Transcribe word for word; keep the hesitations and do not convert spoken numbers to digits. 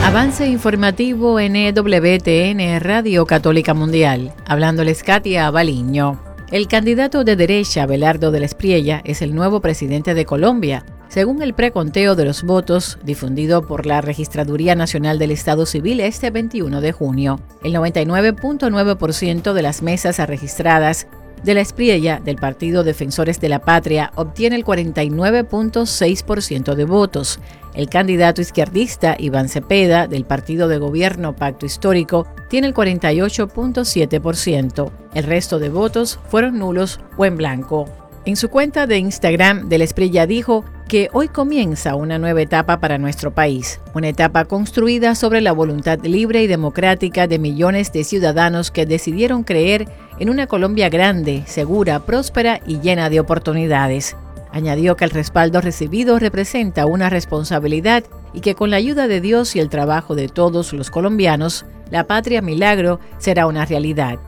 Avance informativo en E W T N Radio Católica Mundial. Hablándoles Katia Abaliño. El candidato de derecha, Abelardo de la Espriella, es el nuevo presidente de Colombia, según el preconteo de los votos difundido por la Registraduría Nacional del Estado Civil este veintiuno de junio. El noventa y nueve punto nueve por ciento de las mesas registradas de la Espriella, del Partido Defensores de la Patria, obtiene el cuarenta y nueve punto seis por ciento de votos. El candidato izquierdista Iván Cepeda, del Partido de Gobierno Pacto Histórico, tiene el cuarenta y ocho punto siete por ciento. El resto de votos fueron nulos o en blanco. En su cuenta de Instagram, de la Espriella dijo que hoy comienza una nueva etapa para nuestro país, una etapa construida sobre la voluntad libre y democrática de millones de ciudadanos que decidieron creer en una Colombia grande, segura, próspera y llena de oportunidades. Añadió que el respaldo recibido representa una responsabilidad y que con la ayuda de Dios y el trabajo de todos los colombianos, la Patria Milagro será una realidad.